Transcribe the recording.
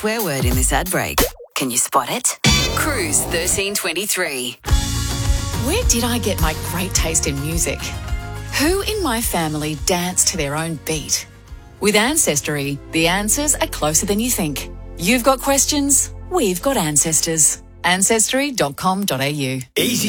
swear word in this ad break. Can you spot it? Cruise 1323. Where did I get my great taste in music? Who in my family danced to their own beat? With Ancestry, the answers are closer than you think. You've got questions, we've got ancestors. Ancestry.com.au. Easy